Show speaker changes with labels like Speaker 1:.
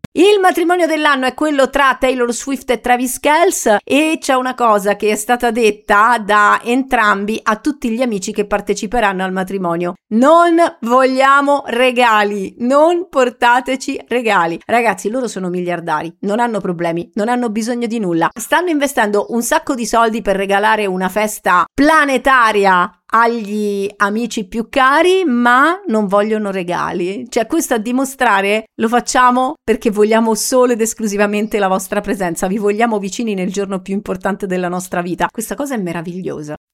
Speaker 1: Il matrimonio dell'anno è quello tra Taylor Swift e Travis Kelce, e c'è una cosa che è stata detta da entrambi a tutti gli amici che parteciperanno al matrimonio: non vogliamo regali, non portateci regali. Ragazzi, loro sono miliardari, non hanno problemi, non hanno bisogno di nulla, stanno investendo un sacco di soldi per regalare una festa planetaria agli amici più cari, ma non vogliono regali. Cioè, questo a dimostrare: lo facciamo perché vogliamo solo ed esclusivamente la vostra presenza, vi vogliamo vicini nel giorno più importante della nostra vita. Questa cosa è meravigliosa.